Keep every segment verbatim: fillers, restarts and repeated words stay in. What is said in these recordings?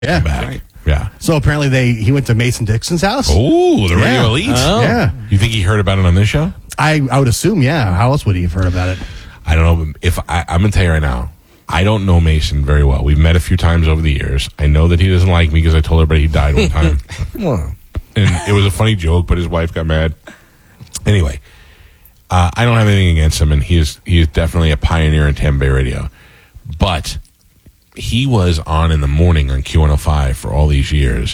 Yeah. back. Right. Yeah. So apparently they he went to Mason Dixon's house. Oh, the Yeah. Radio Elite. Oh. Yeah. You think he heard about it on this show? I, I would assume, yeah. How else would he have heard about it? I don't know. If I, I'm going to tell you right now, I don't know Mason very well. We've met a few times over the years. I know that he doesn't like me because I told everybody he died one time. Well, And it was a funny joke, but his wife got mad. Anyway, uh, I don't have anything against him, and he is he is definitely a pioneer in Tampa Bay radio. But he was on in the morning on Q one oh five for all these years,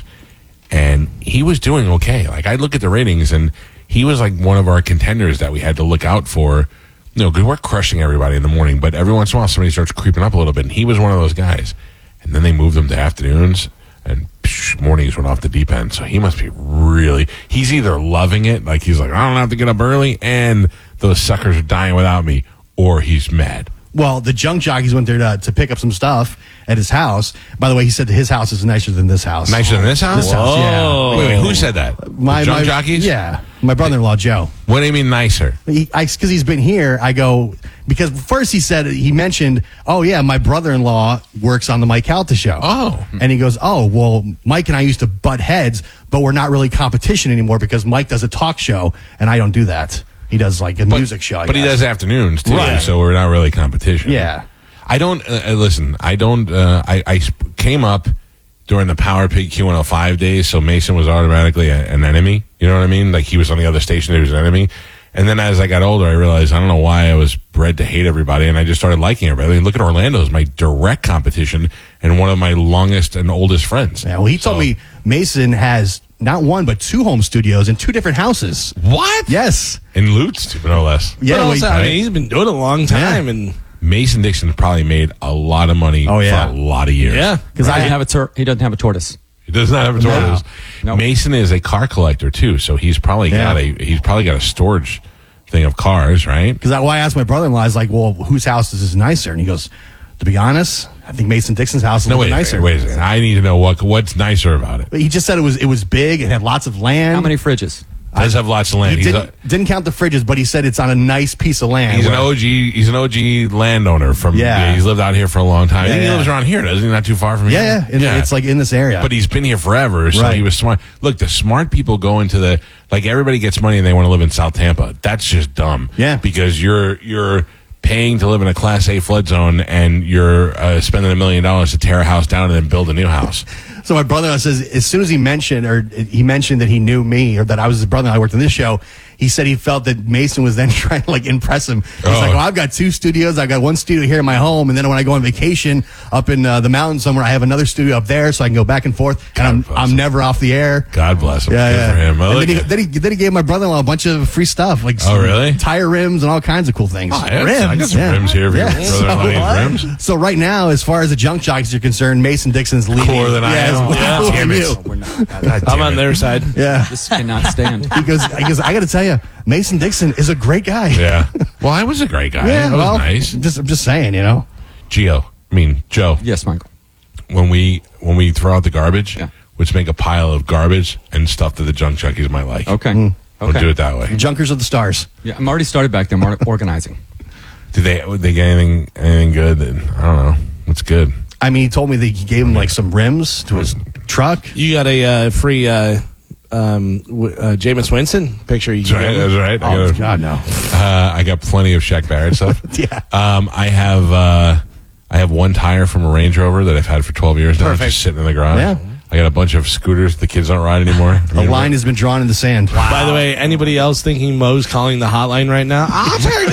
and he was doing okay. Like, I look at the ratings, and he was like one of our contenders that we had to look out for. You know, because we're crushing everybody in the morning, but every once in a while somebody starts creeping up a little bit, and he was one of those guys. And then they moved him to afternoons, and psh, mornings went off the deep end. So he must be really, he's either loving it, like he's like, I don't have to get up early, and those suckers are dying without me, or he's mad. Well, the junk jockeys went there to, to pick up some stuff at his house. By the way, he said that his house is nicer than this house. Nicer than this house? This house, yeah. Wait, wait, who said that? My, the junk my, jockeys? Yeah. My brother-in-law, Joe. What do you mean nicer? Because he, he's been here, I go, because first he said, he mentioned, oh, yeah, my brother-in-law works on the Mike Calta show. Oh. And he goes, oh, well, Mike and I used to butt heads, but we're not really competition anymore because Mike does a talk show, and I don't do that. He does, like, a But, music show. I but he guess. does afternoons, too, Right. so we're not really competition. Yeah. I don't, uh, listen, I don't, uh, I, I sp- came up during the Power Pig Q one oh five days, so Mason was automatically a, an enemy. You know what I mean? Like, he was on the other station, he was an enemy. And then as I got older, I realized, I don't know why I was bred to hate everybody, and I just started liking everybody. And look at Orlando as my direct competition and one of my longest and oldest friends. Yeah, well, he told So- me Mason has not one, but two home studios in two different houses. What? Yes. In Lutz, no less. Yeah, but well, also, he- I mean, he's been doing it a long time, and Mason Dixon probably made a lot of money Oh, yeah. for a lot of years. yeah, because He I doesn't have a tor- he doesn't have a tortoise. He does not have a tortoise. No. Mason is a car collector too, so he's probably Yeah. got a he's probably got a storage thing of cars, right? Because I, well, I asked my brother-in-law, I was like, well, whose house is this nicer? And he goes, to be honest, I think Mason Dixon's house is a No, little wait, bit nicer. wait a second. I need to know what what's nicer about it. But he just said it was it was big, it had lots of land. How many fridges? Does have lots of land. He He's, didn't, a, didn't count the fridges, but he said it's on a nice piece of land. he's an where- O G. He's an O G landowner from. Yeah. He's lived out here for a long time. I Yeah, think he yeah. lives around here, doesn't he? Not too far from here. Yeah, yeah, in- it's like in this area. But he's been here forever, so Right. he was smart. Look, the smart people go into the like everybody gets money and they want to live in South Tampa. That's just dumb. Yeah. because you're you're paying to live in a Class A flood zone and you're uh, spending a million dollars to tear a house down and then build a new house. So my brother-in-law says, as soon as he mentioned, or he mentioned that he knew me, or that I was his brother-in-law, I worked on this show, he said he felt that Mason was then trying to, like, impress him. He's Oh. like, well, I've got two studios. I've got one studio here in my home, and then when I go on vacation up in uh, the mountains somewhere, I have another studio up there, so I can go back and forth, and I'm, bless I'm him. never off the air. God bless him. Yeah, Good yeah. for him. I And like then, he, it. then, he, then he gave my brother-in-law a bunch of free stuff, like Oh, some really? tire rims and all kinds of cool things. Oh, yeah, I got some yeah. rims here for your Yeah. brother-in-law needs rims. So right now, as far as the junk jockeys are concerned, Mason Dixon's leading. Cooler than I yeah, am. it's Yeah, cooler damn than it. you. We're not. God I'm damn on it. their side. Yeah. This cannot stand. Because because I got to tell you, Mason Dixon is a great guy. Yeah. Well, I was a great guy. Yeah, that was well, nice. Just, I'm just saying, you know. Gio, I mean Joe. Yes, Michael. When we when we throw out the garbage, Yeah. let's make a pile of garbage and stuff that the junk junkies might like. Okay. Mm. We'll Okay. do it that way. Junkers of the stars. Yeah, I'm already started back there. I'm already organizing. Did they would they get anything anything good? That, I don't know. What's good? I mean, he told me that he gave him like some rims to his truck. You got a uh, free uh, um, w- uh, Jameis Winston picture. You That's right. can That's right. I Oh, got, God, no. uh, I got plenty of Shaq Barrett stuff. Yeah. Um, I have uh, I have one tire from a Range Rover that I've had for twelve years now, Perfect. just sitting in the garage. Yeah. I got a bunch of scooters the kids don't ride anymore. A line has been drawn in the sand. By the way, anybody else thinking Mo's calling the hotline right now? I'll take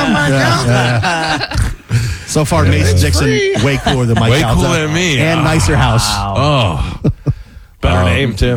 that Yeah, yeah. So far, Mason Dixon, way cooler than Mike Way Calta. cooler than me. And Ah. nicer house. Oh, Better Um, name, too.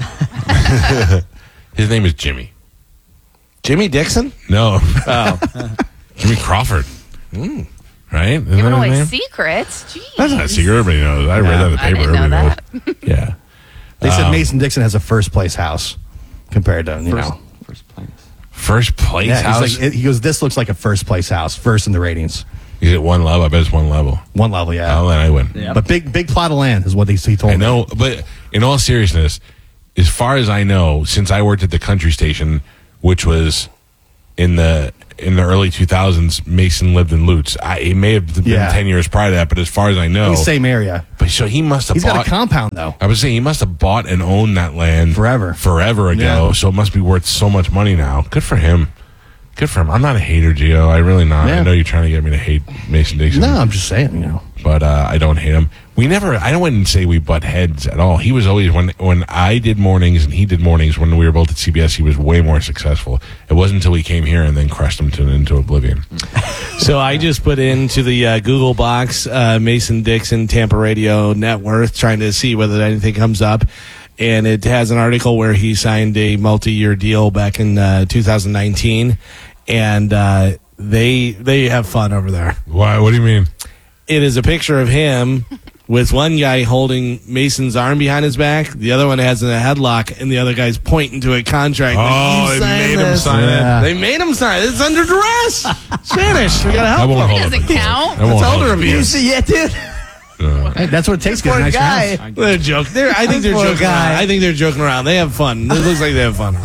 his name is Jimmy. Jimmy Dixon? No, Oh. Jimmy Crawford. Right? Isn't Giving that his away name? secrets. Jeez. That's not a secret. Everybody knows. I read that in the I paper. didn't know Everybody that. knows. Yeah. They said Um, Mason Dixon has a first place house compared to, you First, know. first place. First place Yeah, house. he's like, he goes, this looks like a first place house, first in the ratings. Is it one level? I bet it's one level. One level, yeah. Oh, then I win. Yeah. But big big plot of land is what he, he told I me. know, but in all seriousness, as far as I know, since I worked at the country station, which was in the in the early two thousands, Mason lived in Lutz. I, it may have been Yeah. ten years prior to that, but as far as I know, Same area. but so he must have He's bought. got a compound though. I was saying he must have bought and owned that land Forever. forever ago. Yeah. So it must be worth so much money now. Good for him. Good for him. I'm not a hater, Gio. I really not. Yeah. I know you're trying to get me to hate Mason Dixon. No, I'm just saying, you know. But uh, I don't hate him. We never. I don't wouldn't say we butt heads at all. He was always when when I did mornings and he did mornings when we were both at C B S. He was way more successful. It wasn't until we came here and then crushed him to into oblivion. So I just put into the uh, Google box uh, Mason Dixon Tampa Radio net worth, trying to see whether anything comes up. And it has an article where he signed a multi-year deal back in uh, two thousand nineteen. And uh, they they have fun over there. Why? What do you mean? It is a picture of him with one guy holding Mason's arm behind his back. The other one has a headlock, and the other guy's pointing to a contract. Oh, Like, they "You sign made him this." sign Yeah. it. They made him sign it. It's under duress. Spanish. We gotta That help won't him. hold up. Doesn't count. That won't It's hold older up. of you. You see, yeah, dude. Hey, that's what it takes to get a Poor nice guy. house. They're joking. They're, I think they're Poor joking guy. around. I think they're joking around. They have fun. It looks like they have fun.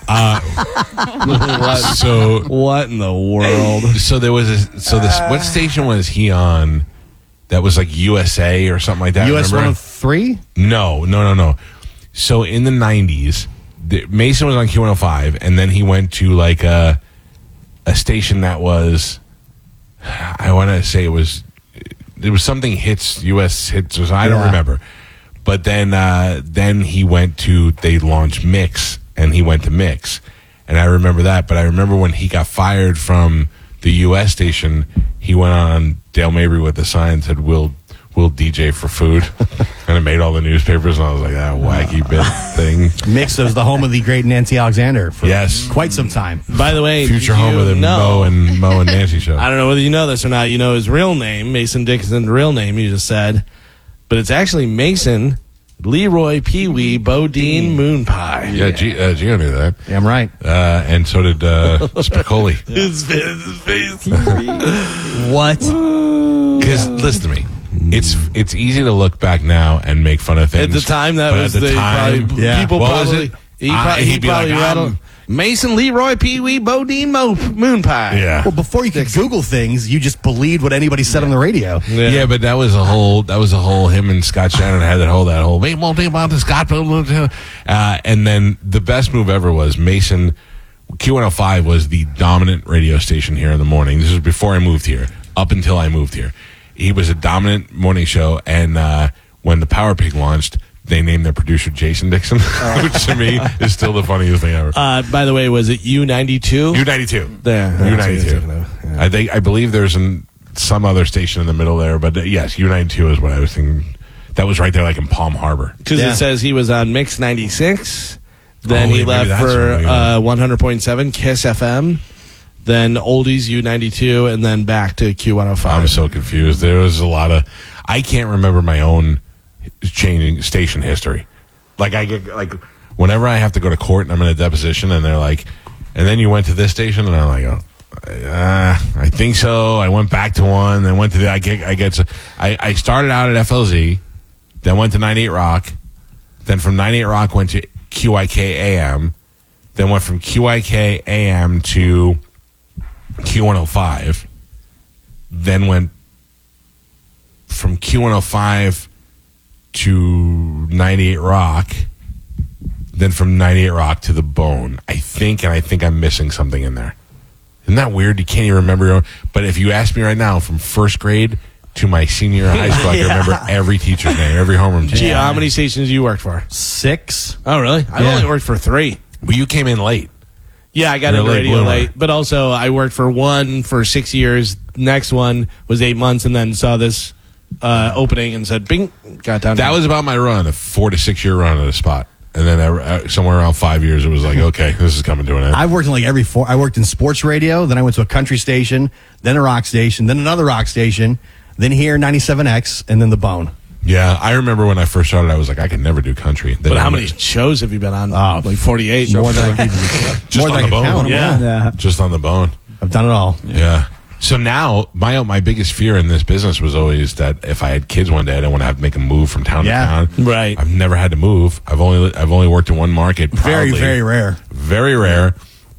what, So what in the world? so there was a so this what station was he on? That was like U S A or something like that. U S remember? one oh three? No, no, no, no. So in the nineties, the, Mason was on Q one oh five, and then he went to like a a station that was, I want to say it was, it was something hits U S hits. Or something, I don't Yeah. remember. But then uh, then he went to they launched Mix, and he went to Mix, and I remember that. But I remember when he got fired from the U S station, he went on Dale Mabry with the sign that said, "We'll we'll D J for food," and it made all the newspapers. And I was like, "That wacky bit thing." Mix was the home of the great Nancy Alexander for Yes. quite some time. By the way, Future did home you of the know- Mo and Mo and Nancy show. I don't know whether you know this or not. You know his real name, Mason Dixon's real name, you just said. But it's actually Mason Leroy Pee Wee Bodine Moon Pie. Yeah, G, uh, Gio knew that, Damn right. uh, and so did uh, Spicoli. His face, his face. What? Because listen to me, it's it's easy to look back now and make fun of At things. the time, that but was at the the time. probably, yeah. people What was probably. it? He, I- probably, he'd he be probably like, rattled. I'm- Mason Leroy Pee Wee Bodine Mo, Moon Pie. Yeah. Well, before you could Google things, you just believed what anybody said on the radio. Yeah. but that was a whole. That was a whole. Him and Scott Shannon had that whole. That whole. Wait, won't think about the Scott. Blah, blah, blah. Uh, and then the best move ever was Mason. Q one oh five was the dominant radio station here in the morning. This was before I moved here. Up until I moved here, he was a dominant morning show. And uh, when the Power Pig launched, they named their producer Jason Dixon, which to me is still the funniest thing ever. Uh, by the way, was it U ninety-two? U ninety-two. There. U ninety-two. I think I believe there's an, some other station in the middle there, but uh, yes, U ninety-two is what I was thinking. That was right there, like in Palm Harbor. Because Yeah. it says he was on Mix ninety-six. Then Oh, he maybe left that's for what it was. uh, one hundred point seven Kiss F M. Then Oldies U ninety-two, and then back to Q one oh five. I'm so confused. There was a lot of. I can't remember my own changing station history. Like I get like whenever I have to go to court and I'm in a deposition and they're like, and then you went to this station and I'm like, oh, uh, I think so. I went back to one, then went to the. I get. I get. To, I I started out at F L Z, then went to ninety-eight Rock, then from ninety-eight Rock went to Q I K A M, then went from Q I K A M to Q one oh five, then went from Q one oh five to ninety-eight Rock, then from ninety-eight Rock to the Bone. I think, and I think I'm missing something in there. Isn't that weird? You can't even remember your own. But if you ask me right now, from first grade to my senior year of high school, I can remember every teacher's name, every homeroom teacher. Gee, how many stations you worked for? Six. Oh, really? I Yeah. only worked for three. Well, you came in late. Yeah, I got You're a into late radio bloomer. late, but also I worked for one for six years. Next one was eight months, and then saw this uh, opening and said, "Bing!" Got down. That was about my run, a four to six year run at a spot. And then uh, somewhere around five years, it was like, okay, this is coming to an end. I've worked in like every four. I worked in sports radio, then I went to a country station, then a rock station, then another rock station, then here ninety-seven X, and then the Bone. Yeah, I remember when I first started, I was like, I could never do country. Then But how I many went- shows have you been on? Oh, like forty-eight. More than I can, Just more on than I the can bone. count. Yeah. Yeah. Just on the bone. I've done it all. Yeah. So now, my my biggest fear in this business was always that if I had kids one day, I don't want to have to make a move from town Yeah. to town. Right. I've never had to move. I've only I've only worked in one market. Very, proudly. very rare. very rare.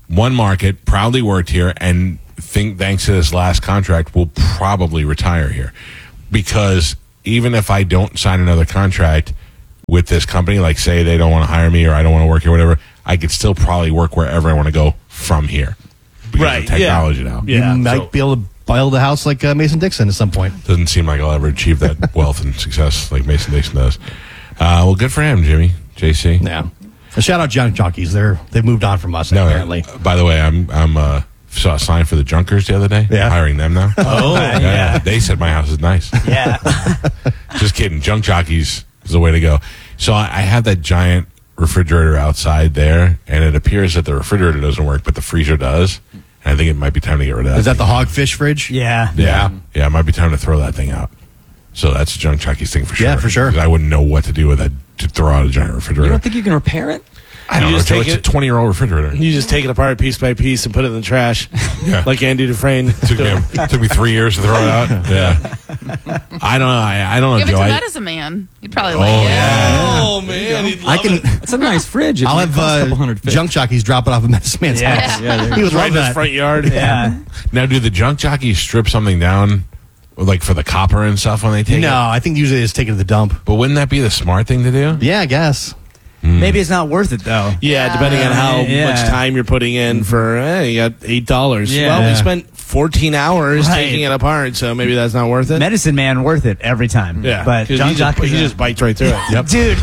one market, proudly worked here, and think thanks to this last contract, will probably retire here. Because even if I don't sign another contract with this company, like say they don't want to hire me or I don't want to work here, whatever, I could still probably work wherever I want to go from here. Because Right, of technology yeah. now. Yeah. You might so- be able to build a house like uh, Mason Dixon at some point. Doesn't seem like I'll ever achieve that wealth and success like Mason Dixon does. Uh, well, good for him, Jimmy, J C. Yeah. A shout out Junk Jockeys. They're they've moved on from us No, apparently. uh, by the way, I'm I'm uh, saw a sign for the Junkers the other day. Yeah. I'm hiring them now. Oh, yeah. They said my house is nice. Yeah. Just kidding. Junk Jockeys is the way to go. So I, I have that giant refrigerator outside there, and it appears that the refrigerator doesn't work, but the freezer does. And I think it might be time to get rid of that. Is that thing. the Hogfish fridge? Yeah. Yeah, yeah, it might be time to throw that thing out. So that's a Junk Jockeys thing for sure. Yeah, for sure. 'Cause I wouldn't know what to do with that to throw out a giant You refrigerator. don't think you can repair it? I don't You know. just Joe, take it's a it- twenty-year-old refrigerator. You just take it apart piece by piece and put it in the trash, Yeah. like Andy Dufresne. took me, it took me three years to throw it out. Yeah, I don't know. I, I don't know, Give it Joe. to I- Medicine Man. He'd probably oh like it. yeah. Oh man, he'd I love can. it. It's a nice fridge. It I'll might have cost a couple uh, hundred fifty. Junk Jockeys drop it off at Medicine Man's Yeah. house. Yeah, there you He would right love in his that. front yard. Yeah. Now, do the Junk Jockeys strip something down, like for the copper and stuff when they take No, it? I think usually they just take it to the dump. But wouldn't that be the smart thing to do? Yeah, I guess. Maybe it's not worth it though. Yeah, depending on how Yeah. much time you're putting in for, eh, you got eight dollars. Yeah. Well, we spent fourteen hours Right. taking it apart, so maybe that's not worth it. Medicine Man worth it every time. yeah, But 'cause John he just, Jock he just bites right through it. Yep. dude.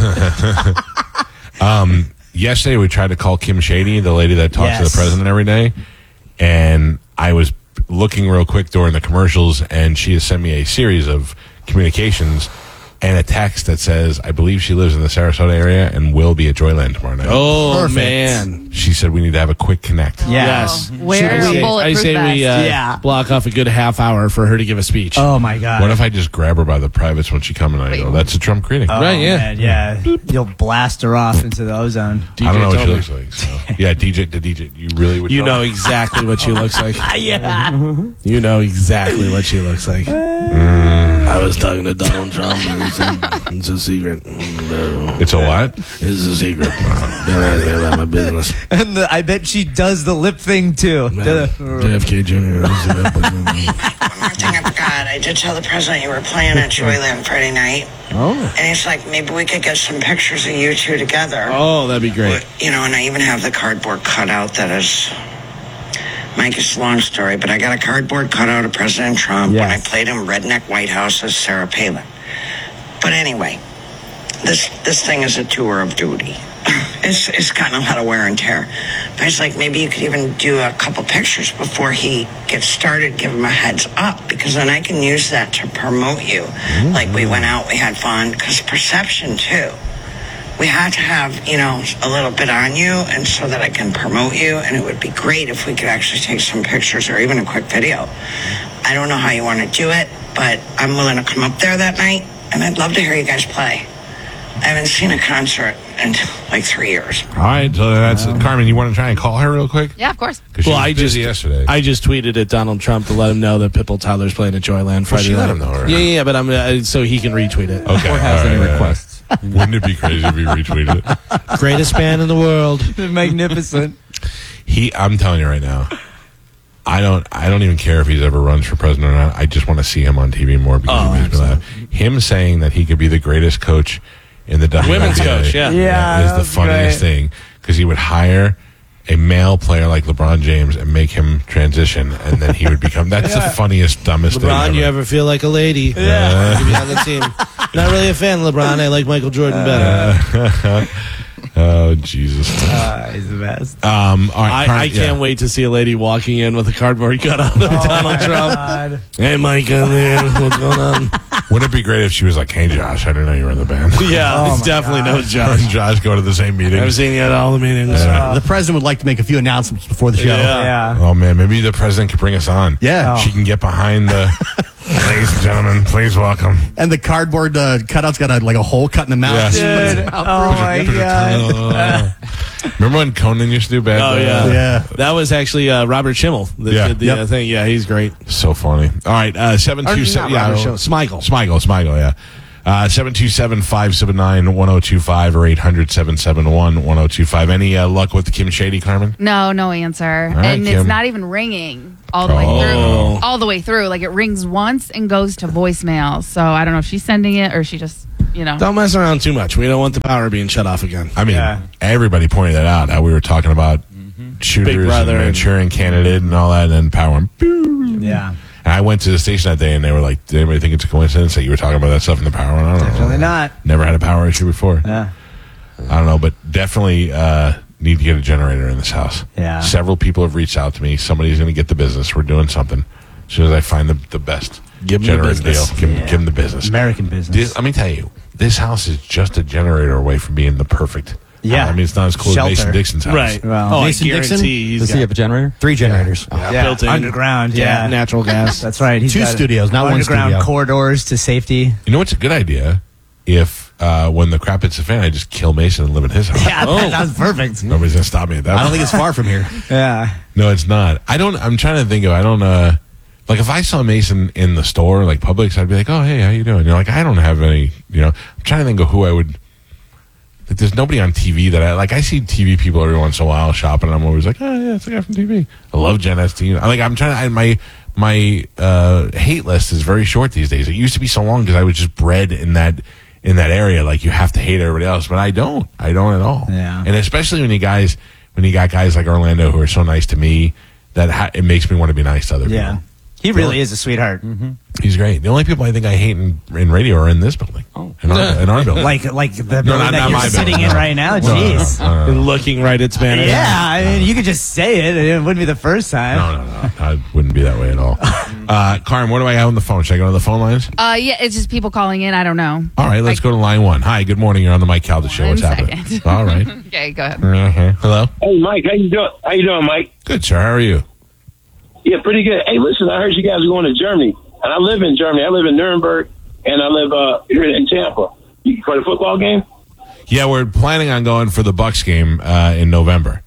Yesterday, we tried to call Kim Shady, the lady that talks to Yes. the president every day, and I was looking real quick during the commercials, and she has sent me a series of communications and a text that says, I believe she lives in the Sarasota area and will be at Joyland tomorrow night. Oh Perfect. man, She said we need to have a quick connect. Yeah. yes. Wear I a say, bulletproof I say we uh, vest. Yeah. block off a good half hour for her to give a speech. Oh my god. What if I just grab her by the privates when she comes and I go, that's a Trump greeting? Oh, Right, yeah. man, yeah. You'll blast her off into the ozone. I don't know what she Toby. looks like. So. Yeah, D J, the D J, you really would You tell know me? exactly what she looks like. Yeah. You know exactly what she looks like. I was talking to Donald Trump. It's a, it's a secret. It's a what? It's a secret. Don't ask me about my business. And the, I bet she does the lip thing too. The- J F K Junior One more thing I forgot. I did tell the president you were playing at Joyland Friday night. Oh. And he's like, maybe we could get some pictures of you two together. Oh, that'd be great. You know, and I even have the cardboard cutout that is... Mike, it's a long story, but I got a cardboard cutout of President Trump when I Yes. played in Redneck White House as Sarah Palin. But anyway, this this thing is a tour of duty. It's it's gotten a lot of wear and tear. But it's like maybe you could even do a couple pictures before he gets started, give him a heads up, because then I can use that to promote you. Like we went out, we had fun, because perception too. We had to have, you know, a little bit on you, and so that I can promote you, and it would be great if we could actually take some pictures or even a quick video. I don't know how you want to do it, but I'm willing to come up there that night, and I'd love to hear you guys play. I haven't seen a concert in like three years. All right, so that's Carmen. You want to try and call her real quick? Yeah, of course. Because she Well, was I busy just yesterday. I just tweeted at Donald Trump to let him know that Pitbull Tyler's playing at Joyland Friday she let night. him know already. Yeah, yeah, yeah, but I'm uh, so he can retweet it. okay. Or has all any right, all right. requests? Wouldn't it be crazy if he retweeted it? Greatest band in the world. Magnificent. He, I'm telling you right now, I don't, I don't even care if he's ever runs for president or not. I just want to see him on T V more because Oh, he makes me laugh. Him saying that he could be the greatest coach in the W N B A, Women's coach, yeah. Yeah, is that the was funniest great. thing because he would hire a male player like LeBron James and make him transition, and then he would become. That's the funniest, dumbest thing. LeBron, ever. you ever feel like a lady? Yeah. To be on the team. Not really a fan of LeBron. I like Michael Jordan better. Oh Jesus! Uh, he's the best. Um, all right, I, Carmen, I can't yeah. wait to see a lady walking in with a cardboard cutout of Donald Trump. God. Hey, Mike, in there. What's going on? Wouldn't it be great if she was like, "Hey, Josh, I didn't know you were in the band." Yeah, Oh, it's my definitely God. knows Her and Josh. Josh go to the same meeting. I've seen you at all the meetings. Yeah. The president would like to make a few announcements before the show. Yeah. Yeah. Oh man, maybe the president could bring us on. Yeah. She can get behind the. Ladies and gentlemen, please welcome. And the cardboard uh, cutout's got a, like a hole cut in the mouth. Yes. Dude. Oh my god. Remember when Conan used to do bad? Oh, Boy? yeah. Yeah. That was actually uh, Robert Schimmel. The, Yeah. did the Yep. uh, thing. Yeah, he's great. So funny. All right, uh, seven Or two not seven. Robert Yeah, Schimmel, Smigel. Smigel, Smigel. Yeah. Uh, seven two seven, five seven nine, one oh two five or eight hundred, seven seven one, one oh two five. Any uh, luck with the Kim Shady, Carmen? No, no answer. right, and Kim. it's not even ringing all the way Oh. through. All the way through. Like, it rings once and goes to voicemail. So I don't know if she's sending it or she just, you know. Don't mess around too much. We don't want the power being shut off again. I mean, Yeah. everybody pointed that out. How we were talking about shooters Big Brother and and- Manchurian Candidate and all that, and then power went, "Pew." Yeah. And I went to the station that day, and they were like, "Did anybody think it's a coincidence that you were talking about that stuff in the power one?" I don't know. Definitely not. Never had a power issue before. Yeah. I don't know, but definitely uh, need to get a generator in this house. Yeah. Several people have reached out to me. Somebody's going to get the business. We're doing something. As soon as I find the, the best Give 'em the generator business. deal, give, 'em- Yeah. give them the business. American business. This, let me tell you, this house is just a generator away from being the perfect. Yeah. I mean, it's not as cool Shelter. as Mason Dixon's house. Right. Well, oh, Mason I guarantee Dixon? he's Does got he have a generator? Three generators. yeah. built in. Underground, yeah, yeah. natural gas. That's right. He's Two got studios, not one underground studio. corridors to safety. You know what's a good idea? If uh, when the crap hits the fan, I just kill Mason and live in his house. Yeah, that sounds perfect. Nobody's gonna stop me at that. I don't think it's far from here. Yeah. No, it's not. I don't. I'm trying to think of. I don't. uh Like if I saw Mason in the store, like Publix, I'd be like, "Oh, hey, how you doing?" You're like, I don't have any. You know, I'm trying to think of who I would. Like, there's nobody on T V that I like. I see T V people every once in a while shopping, and I'm always like, "Oh yeah, it's the guy from T V." I love Gen S T. I like. I'm trying to. I, my my uh, hate list is very short these days. It used to be so long because I was just bred in that in that area. Like you have to hate everybody else, but I don't. I don't at all. Yeah. And especially when you guys, when you got guys like Orlando who are so nice to me, that ha- it makes me want to be nice to other Yeah. people. He really is a sweetheart. He's great. The only people I think I hate in, in radio are in this building. Oh. in our, in our building. Like like the building not- that not you're my sitting building, in no. right now. No, no, no, Jeez. no, no, no. Looking right at Spanish. Yeah, I mean, you could just say it, and it wouldn't be the first time. No, no, no. I wouldn't be that way at all. Uh, Karen, what do I have on the phone? Should I go to the phone lines? Uh, yeah, it's just people calling in. I don't know. All right, let's Like- go to line one. Hi, good morning. You're on the Mike Calda show. One What's happening? second. All right. Okay, go ahead. Uh-huh. Hello. Hey, Mike, how you doing? How you doing, Mike? Good, sir. How are you? Yeah, pretty good. Hey, listen, I heard you guys are going to Germany, and I live in Germany. I live in Nuremberg, and I live uh, here in Tampa. You, for the football game? Yeah, we're planning on going for the Bucks game uh, in November.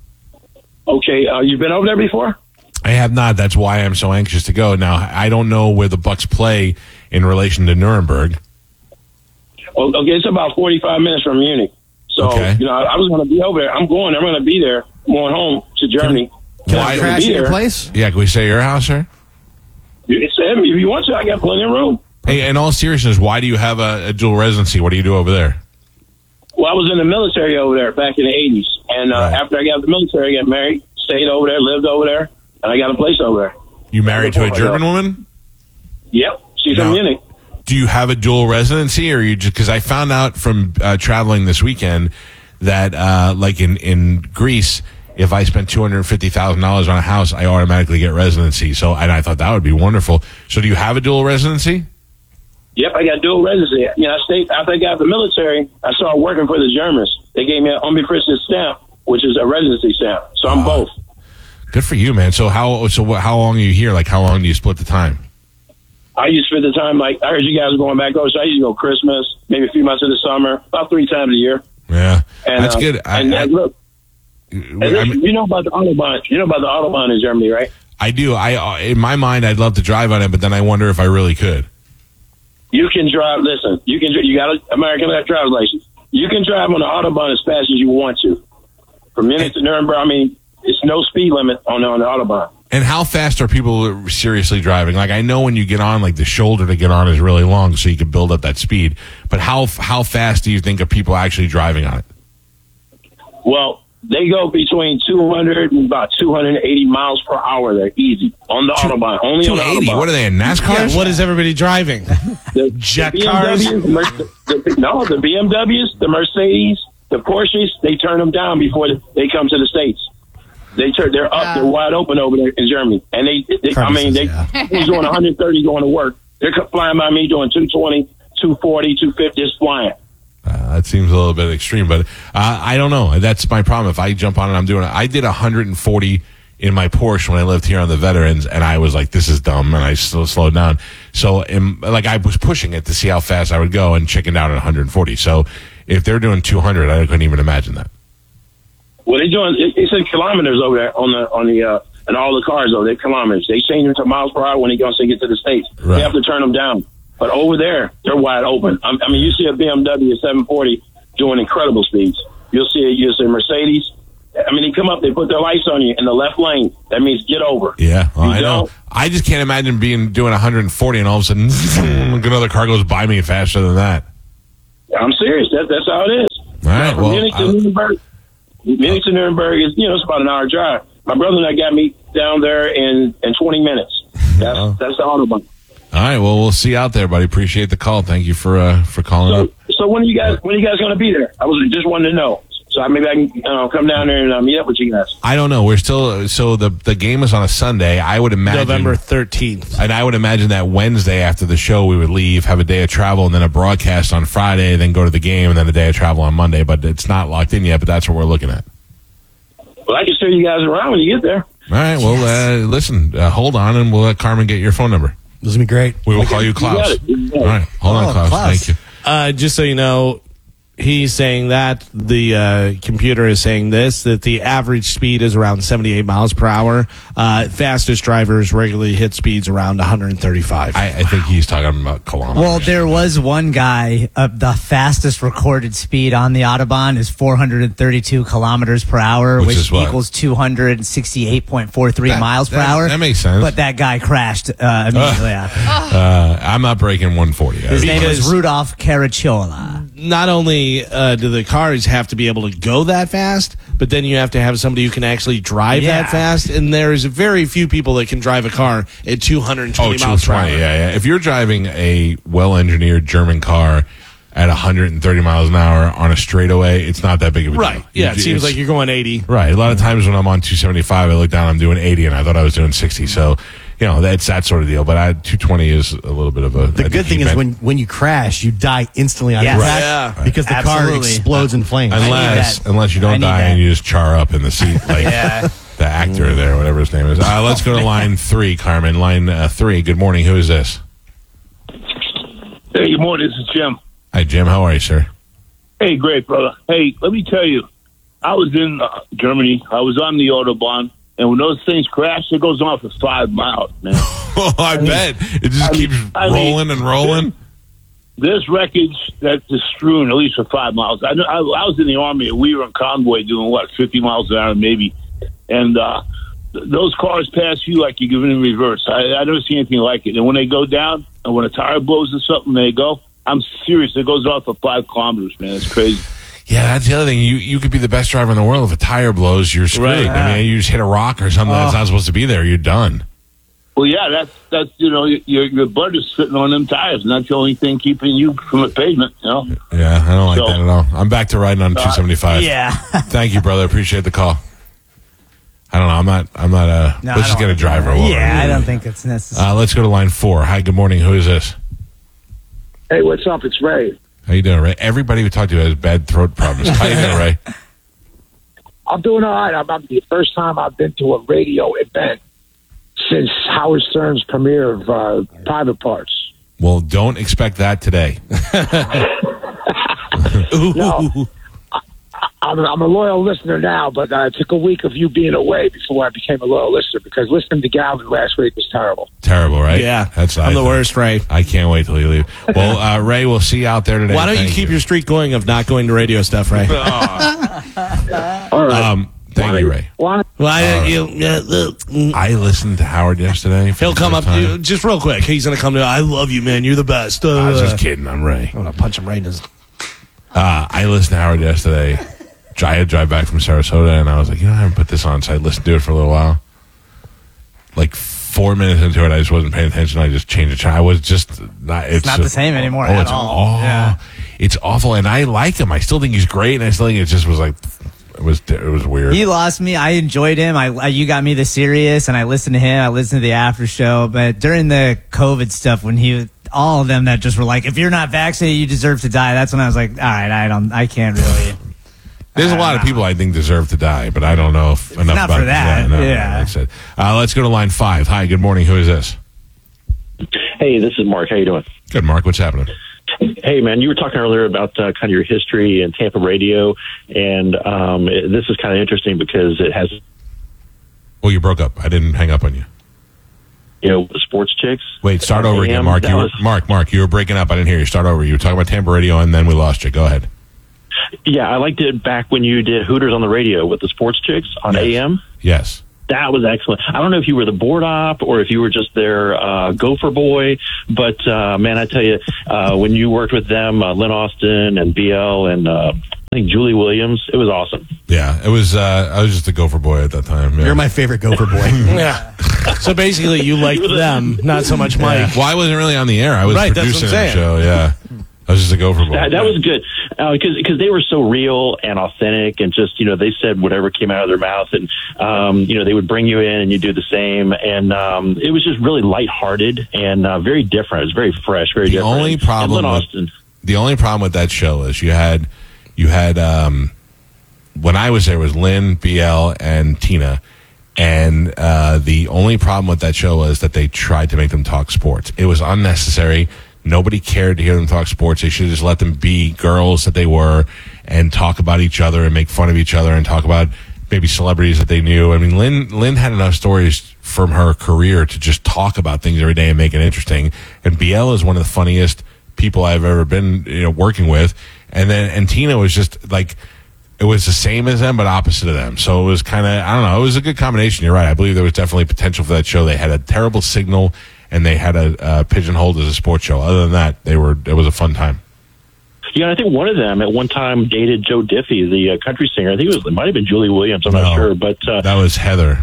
Okay, uh, you've been over there before? I have not. That's why I'm so anxious to go. Now, I don't know where the Bucks play in relation to Nuremberg. Well, okay, it's about forty-five minutes from Munich. So, Okay. you know, I, I was going to be over there. I'm going. I'm going to be there. I'm going home to Germany. Can Why- I crash be at your there. place? Yeah, can we say your house, sir? You- It's, if you want to, I got plenty of room. Hey, in all seriousness, why do you have a, a dual residency? What do you do over there? Well, I was in the military over there back in the eighties. And uh, Right. after I got out of the military, I got married, stayed over there, lived over there, and I got a place over there. You married to a German woman? Yep, she's No. from Munich. Do you have a dual residency, or you just because I found out from uh, traveling this weekend that uh, like in in Greece, if I spent two hundred fifty thousand dollars on a house, I automatically get residency. So and I thought that would be wonderful. So do you have a dual residency? Yep, I got dual residency. You know, I stayed after I got out of the military. I started working for the Germans. They gave me an unbefristed stamp, which is a residency stamp. So I'm Ah. both. Good for you, man. So how so what, how long are you here? Like how long do you split the time? I used to spend the time like I heard you guys were going back over, so I used to go Christmas, maybe a few months of the summer, about three times a year. Yeah, And, that's uh, good. I, and I, uh, look, and I, listen, you know about the autobahn. You know about the autobahn in Germany, right? I do. I uh, in my mind, I'd love to drive on it, but then I wonder if I really could. You can drive. Listen, you can. You got an American driver's license. You can drive on the autobahn as fast as you want to. From Munich to Nuremberg, I mean, it's no speed limit on the, on the autobahn. And how fast are people seriously driving? Like I know when you get on, like the shoulder to get on is really long, so you can build up that speed. But how how fast do you think are people actually driving on it? Well, they go between two hundred and about two hundred eighty miles per hour. They're easy on the autobahn. Only on the two eighty. autobahn. What are they in NASCAR? Yeah, what is everybody driving? The, Jet the cars? B M Ws, the Mer- the, no, the B M Ws, the Mercedes, the Porsches, they turn them down before they come to the States. They turn, they're up, Yeah. they're wide open over there in Germany. And they, they I mean, they, he's doing one hundred thirty going to work. They're flying by me doing two twenty, two forty, two fifty, just flying. Uh, that seems a little bit extreme, but uh, I don't know. That's my problem. If I jump on it, I'm doing it. I did one hundred forty in my Porsche when I lived here on the Veterans, and I was like, "This is dumb," and I still slowed down. So, in, like, I was pushing it to see how fast I would go, and chickened out at one hundred forty. So, if they're doing two hundred, I couldn't even imagine that. Well, they're doing, it, it's in kilometers over there on the, on the, uh, and all the cars, though, they're kilometers. They change them to miles per hour when they go to get to the States. Right. They have to turn them down. But over there, they're wide open. I, I mean, you see a B M W seven forty doing incredible speeds. You'll see a, you'll see a Mercedes. I mean, they come up, they put their lights on you in the left lane. That means get over. Yeah, well, You I know. don't- I just can't imagine being doing one hundred forty and all of a sudden another car goes by me faster than that. I'm serious. That, that's how it is. All right, Now, from well, Munich to I- Nuremberg, Munich to Nuremberg is, you know, it's about an hour drive. My brother and I got me down there in, in twenty minutes. That's Oh. that's the Autobahn. All right, well, we'll see you out there, buddy. Appreciate the call. Thank you for uh, for calling So, up. so when are you guys when are you guys going to be there? I was just wanting to know. So maybe I can uh, come down there and uh, meet up with you guys. I don't know. We're still so the the game is on a Sunday. I would imagine November thirteenth. and I would imagine that Wednesday after the show we would leave, have a day of travel, and then a broadcast on Friday, then go to the game, and then a day of travel on Monday. But it's not locked in yet. But that's what we're looking at. Well, I can show you guys around when you get there. All right. Well, uh, listen. Uh, hold on, and we'll let Carmen get your phone number. This will be great. We will call you got Klaus. it. You got it. All right. Hold on, Oh, Klaus. Klaus. Thank you. Uh, just so you know, he's saying that the uh, computer is saying this, that the average speed is around seventy-eight miles per hour. Uh, fastest drivers regularly hit speeds around one hundred thirty-five. I, I think he's talking about kilometers. Well, there was one guy, uh, the fastest recorded speed on the Autobahn is four hundred thirty-two kilometers per hour, Which which, is what? equals two hundred sixty-eight point four three That- miles per that- hour. that makes sense. But that guy crashed uh, immediately after. Uh, I'm not breaking one forty. His name was Because- Rudolph Caracciola. Not only uh, do the cars have to be able to go that fast, but then you have to have somebody who can actually drive Yeah. that fast. And there's very few people that can drive a car at two hundred twenty Oh, miles per hour. two twenty. Yeah, yeah. If you're driving a well-engineered German car at one hundred thirty miles an hour on a straightaway, it's not that big of a Right. deal. Yeah, it You- seems it's- like you're going eighty. right. A lot of times when I'm on two seventy-five, I look down, I'm doing eighty, and I thought I was doing sixty. So, you know, that's that sort of deal. But I, two twenty is a little bit of a. The good thing is when, when you crash, you die instantly on Yes. impact Yeah. because the car Absolutely. explodes in flames. need unless that. unless you I don't need die that. and you just char up in the seat like Yeah. the actor there, whatever his name is. Uh, let's go to line three, Carmen. Line uh, three. Good morning. Who is this? Hey, good morning. This is Jim. Hi, Jim. How are you, sir? Hey, great, brother. Hey, let me tell you, I was in uh, Germany. I was on the Autobahn, and when those things crash, it goes on for five miles, man. Oh, I bet it just I mean- keeps I mean- rolling and rolling. There's wreckage that's just strewn at least for five miles. I, know- I, I was in the Army, and we were in convoy doing, what, fifty miles an hour maybe. And uh, th- those cars pass you like you're giving in reverse. I, I never see anything like it. And when they go down, and when a tire blows or something, they go, I'm serious. It goes off for five kilometers, man. It's crazy. Yeah, that's the other thing. You you could be the best driver in the world. If a tire blows, you're screwed. Right. I mean, you just hit a rock or something that's not supposed to be there. You're done. Well, yeah, that's, that's you know, your, your blood is sitting on them tires, and that's the only thing keeping you from the pavement, you know? Yeah, I don't like So- that at all. I'm back to riding on two seventy-five. Yeah. Thank you, brother. Appreciate the call. I don't know. I'm not. I'm not. Uh, No, let's I just don't- get a driver over. Yeah, I don't think it's necessary. Uh, let's go to line four. Hi. Good morning. Who is this? Hey, what's up? It's Ray. How you doing, Ray? Everybody we talk to has bad throat problems. How you doing, Ray? I'm doing all right. I'm, I'm the first time I've been to a radio event since Howard Stern's premiere of uh, Private Parts. Well, don't expect that today. No, I, I'm, I'm a loyal listener now, but uh, it took a week of you being away before I became a loyal listener because listening to Galvin last week was terrible. Terrible, right? Yeah. That's. I'm I the think. worst, Ray. I can't wait till you leave. Well, uh, Ray, we'll see you out there today. Why don't you Thank keep your streak going of not going to radio stuff, Ray? All right. Um, thank you, Ray. Wanna- Well, I, you, uh, uh, I listened to Howard yesterday. for he'll the come first up time. you, just real quick. He's gonna come to. I love you, man. You're the best. Uh, I was just kidding. I'm Ray. I'm gonna punch him right in his. Uh, I listened to Howard yesterday. I had to drive back from Sarasota, and I was like, you know, I haven't put this on, so I listened to it for a little while. Like four minutes into it, I just wasn't paying attention. I just changed the channel. I was just not. It's, It's not the same anymore Oh, at it's all. aw- Yeah. It's awful, and I like him. I still think he's great, and I still think it just was like it was it was weird. He lost me. I enjoyed him. I, I you got me the Sirius, and I listened to him. I listened to the after show. But during the COVID stuff, when he, all of them that just were like, "If you're not vaccinated, you deserve to die." That's when I was like, "All right, I don't, I can't really." There's a lot of people I think deserve to die, but I don't know if enough not about for that, no, yeah. that's it. Uh, let's go to line five. Hi, good morning. Who is this? Hey, this is Mark. How you doing? Good, Mark. What's happening? Hey, man, you were talking earlier about uh, kind of your history in Tampa radio, and um, it, this is kind of interesting because it has. Well, you broke up. I didn't hang up on you. you know, the sports chicks. Wait, start on over A M. again, Mark. That You were, was- Mark, Mark, you were breaking up. I didn't hear you. Start over. You were talking about Tampa Radio, and then we lost you. Go ahead. Yeah, I liked it back when you did Hooters on the radio with the sports chicks on Yes. A M. Yes. That was excellent. I don't know if you were the board op or if you were just their uh, gopher boy, but uh, man, I tell you, uh, when you worked with them, uh, Lynn Austin and B L and uh, I think Julie Williams, it was awesome. Yeah, it was. Uh, I was just a gopher boy at that time. Yeah. You're my favorite gopher boy. Yeah. So basically, you liked them, not so much Mike. Well, I wasn't really on the air. I was Right, that's producing what I'm the saying. show. Yeah, I was just a gopher boy. That, that was good because because they were so real and authentic and just you know they said whatever came out of their mouth and um, you know they would bring you in and you do the same and um, it was just really lighthearted and uh, very different. It was very fresh, very the different. only And problem Lynn with, Austin. the only problem with that show is you had you had um, when I was there was Lynn, B L, and Tina, and uh, the only problem with that show was that they tried to make them talk sports. It was unnecessary. Nobody cared to hear them talk sports. They should have just let them be girls that they were and talk about each other and make fun of each other and talk about maybe celebrities that they knew. I mean, Lynn Lynn had enough stories from her career to just talk about things every day and make it interesting. And B L is one of the funniest people I've ever been, you know, working with. And then and Tina was just like it was the same as them but opposite of them. So it was kind of I don't know. It was a good combination. You're right. I believe there was definitely potential for that show. They had a terrible signal. And they had a uh, pigeonholed as a sports show. Other than that, they were. It was a fun time. Yeah, I think one of them at one time dated Joe Diffie, the uh, country singer. I think it was it might have been Julie Williams. I'm No. not sure, but uh, That was Heather.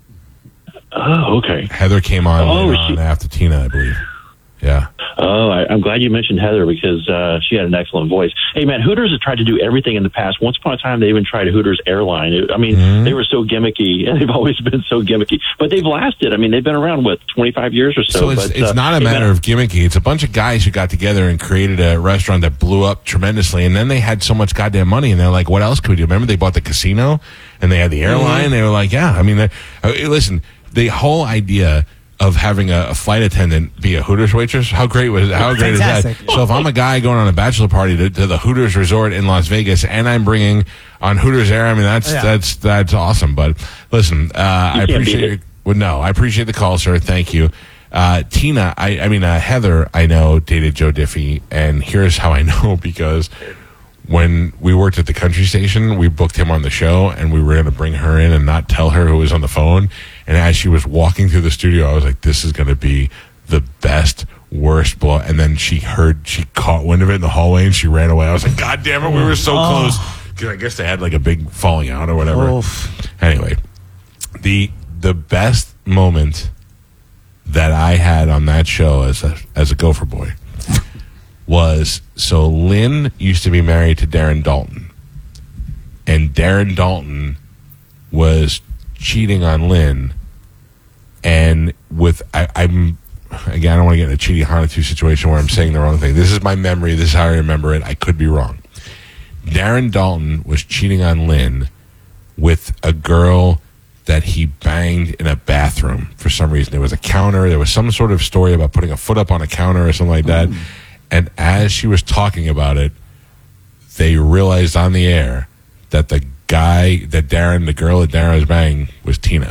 oh, okay. Heather came on Oh, later she- on after Tina, I believe. Yeah. Oh, I, I'm glad you mentioned Heather because uh, she had an excellent voice. Hey, man, Hooters has tried to do everything in the past. Once upon a time, they even tried a Hooters airline. It, I mean, Mm-hmm. they were so gimmicky, and they've always been so gimmicky. But they've lasted. I mean, they've been around, what, twenty-five years or so. So it's, but, it's uh, not a hey, matter man, of gimmicky. It's a bunch of guys who got together and created a restaurant that blew up tremendously. And then they had so much goddamn money, and they're like, what else could we do? Remember, they bought the casino, and they had the airline. Mm-hmm. They were like, yeah. I mean, they- uh, listen, the whole idea of having a, a flight attendant be a Hooters waitress, how great was how great is Fantastic. that? So if I'm a guy going on a bachelor party to, to the Hooters resort in Las Vegas, and I'm bringing on Hooters Air, I mean that's Yeah. that's that's awesome. But listen, uh, I can't beat appreciate it. your, well, no, I appreciate the call, sir. Thank you. Uh, Tina, I, I mean uh, Heather, I know dated Joe Diffie, and here's how I know because when we worked at the country station, we booked him on the show, and we were going to bring her in and not tell her who was on the phone. And as she was walking through the studio, I was like, "This is going to be the best, worst blow." And then she heard, she caught wind of it in the hallway, and she ran away. I was like, "God damn it, we were so close." Because I guess they had like a big falling out or whatever. Anyway, the the best moment that I had on that show as a as a gopher boy was so Lynn used to be married to Darren Dalton, and Darren Dalton was cheating on Lynn, and with I, I'm again I don't want to get in a Chidi Hanatu situation where I'm saying the wrong thing. This is my memory. This is how I remember it. I could be wrong. Darren Dalton was cheating on Lynn with a girl that he banged in a bathroom for some reason. There was a counter. There was some sort of story about putting a foot up on a counter or something like that. And as she was talking about it, they realized on the air that the guy that Darren, the girl that Darren was banging, was Tina.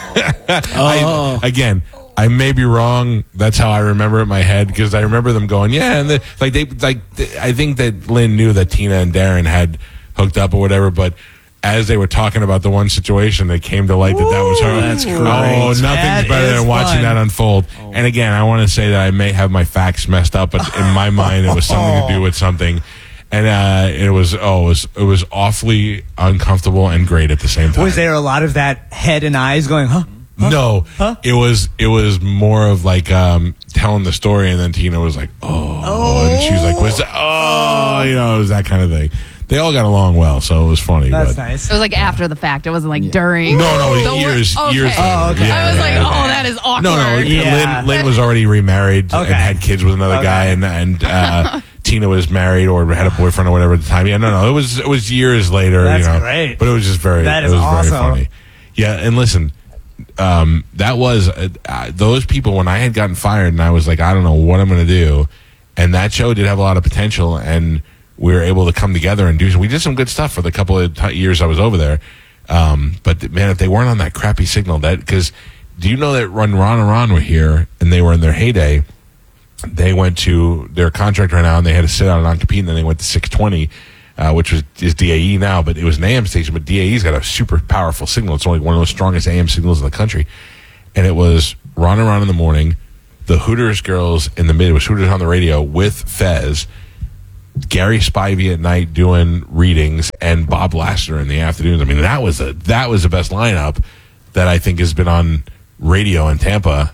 I, again, I may be wrong. That's how I remember it in my head because I remember them going, yeah, and the, like they like th- I think that Lynn knew that Tina and Darren had hooked up or whatever, but as they were talking about the one situation, it came to light that that was her. That's great. Oh, nothing's That better is than watching fun. that unfold. And again, I want to say that I may have my facts messed up, but in my mind, it was something to do with something. And uh, it was oh, it was it was awfully uncomfortable and great at the same time. Was there a lot of that head and eyes going, huh? No, it was it was more of like um, telling the story, and then Tina was like, "Oh," and she was like, "What's that?" Oh, you know, it was that kind of thing. They all got along well, so it was funny. That's but, nice. It was like after the fact. It wasn't like during. No, no, The wor- years, okay. years. later. Oh, okay. I was Yeah, like, yeah, oh, yeah. that is awkward. No, no. Yeah. Lynn, Lynn was already remarried Okay. and had kids with another Okay. guy, and and uh, Tina was married or had a boyfriend or whatever at the time. Yeah, no, no. It was it was years later. That's you know, great. But it was just very. That it is was awesome. very funny. Yeah, and listen, um, that was uh, uh, those people when I had gotten fired, and I was like, I don't know what I'm going to do, and that show did have a lot of potential, and we were able to come together and do. We did some good stuff for the couple of t- years I was over there. Um, but man, if they weren't on that crappy signal, that because do you know that when Ron and Ron were here and they were in their heyday, they went to their contract right now and they had to sit out and non-compete, and then they went to six twenty, uh, which was is D A E now, but it was an A M station, but D A E's got a super powerful signal. It's only one of the strongest A M signals in the country. And it was Ron and Ron in the morning, the Hooters girls in the mid, it was Hooters on the radio with Fez, Gary Spivey at night doing readings, and Bob Lassiter in the afternoons. I mean, that was a that was the best lineup that I think has been on radio in Tampa,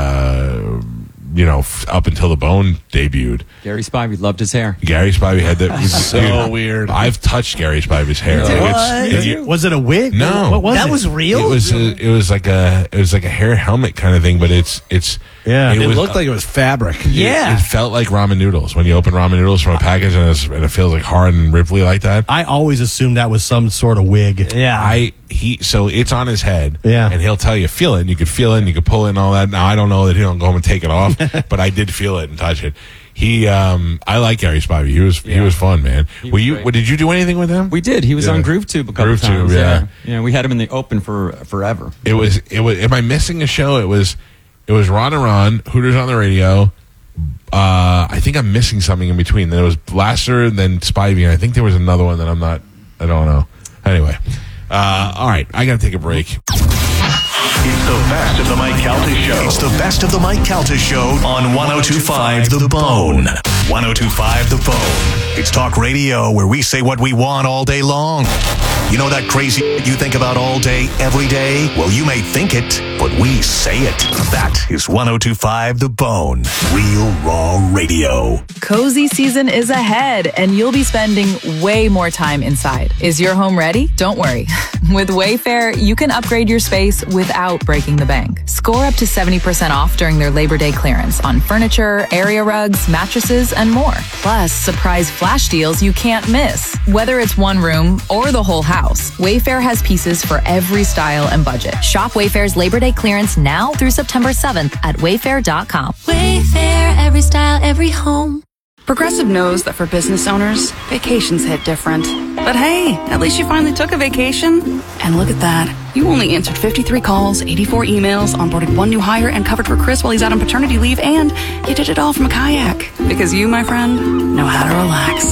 uh, you know, f- up until the Bone debuted. Gary Spivey loved his hair. Gary Spivey had that. So dude, weird. I've touched Gary Spivey's hair. What? It's- Is it- it- was it a wig? No. What was that it? was real? It was a, it was like a it was like a hair helmet kind of thing, but it's it's Yeah. It was, looked like it was fabric. Yeah. It, it felt like ramen noodles when you open ramen noodles from a package and, it's, and it feels like hard and ripply like that. I always assumed that was some sort of wig. Yeah. I he so it's on his head, Yeah. and he'll tell you feel it, and you could feel it, and you could pull it, and all that. Now I don't know that he don't go home and take it off, but I did feel it and touch it. He, um, I like Gary Spivey. He was he Yeah. was fun, man. He Were was you? great. What, did you do anything with him? We did. He was Yeah. on GrooveTube a couple GrooveTube, times. yeah. yeah. You know, we had him in the open for forever. It was it was. Am I missing a show? It was it was Ron and Ron, Hooters on the radio. Uh, I think I'm missing something in between. Then it was Blaster, then Spivey, and I think there was another one that I'm not. I don't know. Anyway, uh, all right, I got to take a break. It's the best of the Mike Calta Show. It's the best of the Mike Calta Show on one oh two point five The Bone. one oh two point five The Bone. It's talk radio where we say what we want all day long. You know that crazy you think about all day, every day? Well, you may think it, but we say it. That is one oh two point five The Bone. Real raw radio. Cozy season is ahead, and you'll be spending way more time inside. Is your home ready? Don't worry. With Wayfair, you can upgrade your space without breaking the bank. Score up to seventy percent off during their Labor Day clearance on furniture, area rugs, mattresses, and more. Plus, surprise flash deals you can't miss. Whether it's one room or the whole house, Wayfair has pieces for every style and budget. Shop Wayfair's Labor Day clearance now through September seventh at wayfair dot com. Wayfair, every style, every home. Progressive knows that for business owners, vacations hit different. But hey, at least you finally took a vacation. And look at that. You only answered fifty-three calls, eighty-four emails, onboarded one new hire, and covered for Chris while he's out on paternity leave, and you did it all from a kayak. Because you, my friend, know how to relax.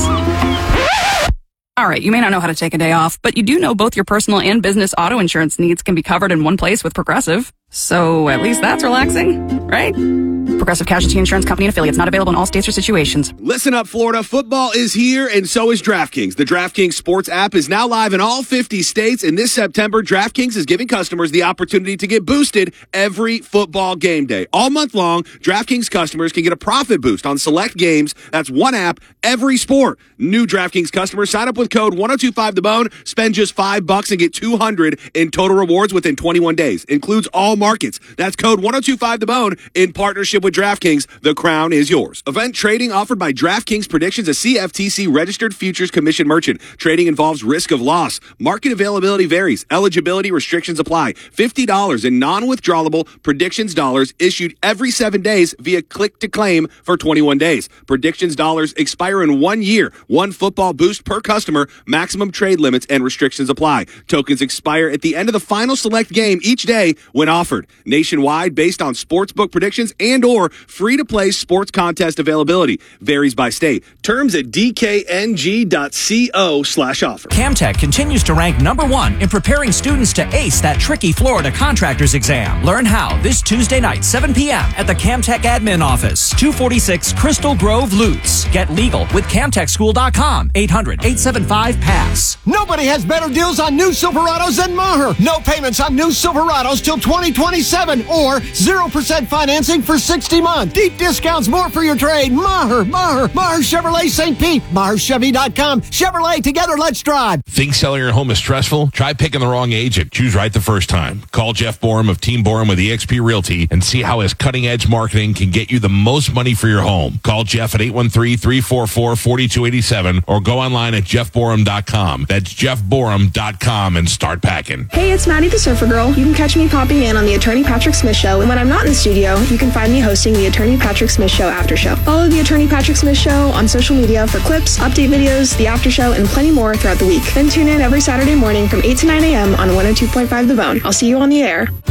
All right, you may not know how to take a day off, but you do know both your personal and business auto insurance needs can be covered in one place with Progressive. So at least that's relaxing, right? Progressive Casualty Insurance Company and affiliates, not available in all states or situations. Listen up, Florida. Football is here, and so is DraftKings. The DraftKings Sports app is now live in all fifty states, and this September, DraftKings is giving customers the opportunity to get boosted every football game day. All month long, DraftKings customers can get a profit boost on select games. That's one app, every sport. New DraftKings customers sign up with code one oh two five The Bone, spend just five bucks and get two hundred in total rewards within twenty-one days. Includes all markets. That's code one oh two five The Bone in partnership with DraftKings. The crown is yours. Event trading offered by DraftKings Predictions, a C F T C registered futures commission merchant. Trading involves risk of loss. Market availability varies. Eligibility restrictions apply. fifty dollars in non-withdrawable predictions dollars issued every seven days via click to claim for twenty-one days. Predictions dollars expire in one year. One football boost per customer. Maximum trade limits and restrictions apply. Tokens expire at the end of the final select game each day when offered. Nationwide based on sportsbook predictions and or free-to-play sports contest availability. Varies by state. Terms at d k n g dot co slash offer. Camtech continues to rank number one in preparing students to ace that tricky Florida contractor's exam. Learn how this Tuesday night, seven p.m. at the Camtech admin office, two forty-six Crystal Grove, Lutz. Get legal with camtech school dot com, eight hundred, eight seven five, pass. Nobody has better deals on new Silverados than Maher. No payments on new Silverados till twenty twenty-seven or zero percent financing for sixty months. Deep discounts, more for your trade. Maher, Maher, Maher Chevrolet Saint Pete, Maher Chevy dot com. Chevrolet, together, let's drive. Think selling your home is stressful? Try picking the wrong agent. Choose right the first time. Call Jeff Borum of Team Borum with eXp Realty and see how his cutting-edge marketing can get you the most money for your home. Call Jeff at eight one three, three four four, four two eight seven or go online at jeff borum dot com. That's jeff borum dot com and start packing. Hey, it's Maddie the Surfer Girl. You can catch me popping in on the Attorney Patrick Smith Show, and when I'm not in the studio, you can find me hosting the Attorney Patrick Smith Show After Show. Follow the Attorney Patrick Smith Show on social media for clips, update videos, the After Show, and plenty more throughout the week. Then tune in every Saturday morning from eight to nine a.m. on one oh two point five The Bone. I'll see you on the air.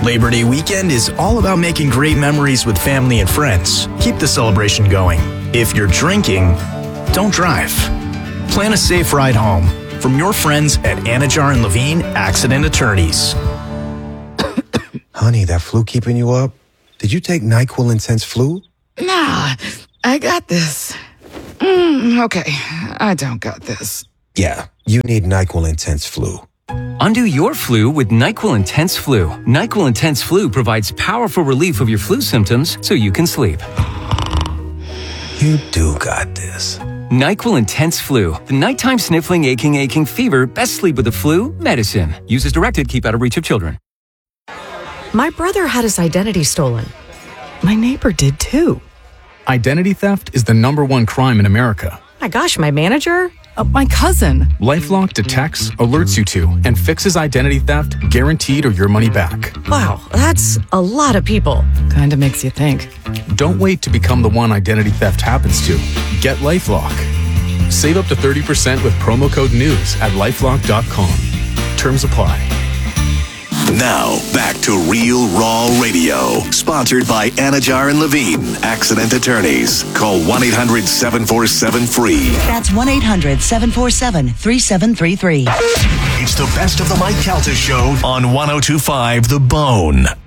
Labor Day weekend is all about making great memories with family and friends. Keep the celebration going. If you're drinking, don't drive. Plan a safe ride home. From your friends at Anajar and Levine Accident Attorneys. Honey, that flu keeping you up? Did you take NyQuil Intense Flu? Nah, I got this. Mm, okay, I don't got this. Yeah, you need NyQuil Intense Flu. Undo your flu with NyQuil Intense Flu. NyQuil Intense Flu provides powerful relief of your flu symptoms so you can sleep. You do got this. NyQuil Intense Flu. The nighttime sniffling, aching, aching fever. Best sleep with the flu. Medicine. Use as directed. Keep out of reach of children. My brother had his identity stolen. My neighbor did too. Identity theft is the number one crime in America. My gosh, my manager? Uh, my cousin. LifeLock detects, alerts you to, and fixes identity theft guaranteed or your money back. Wow, that's a lot of people. Kinda makes you think. Don't wait to become the one identity theft happens to. Get LifeLock. Save up to thirty percent with promo code NEWS at lifelock dot com. Terms apply. Now, back to Real Raw Radio, sponsored by Anajar and Levine, Accident Attorneys. Call one eight hundred seven four seven free. That's one eight hundred seven four seven three seven three three. It's the best of the Mike Calta Show on one oh two point five The Bone.